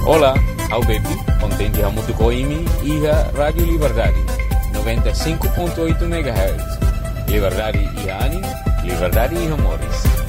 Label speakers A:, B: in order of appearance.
A: Olá, ao Bepi, contente a Mutucoimi e a Rádio Liberdade, 95.8 MHz. Liberdade e ânimo, liberdade e amores.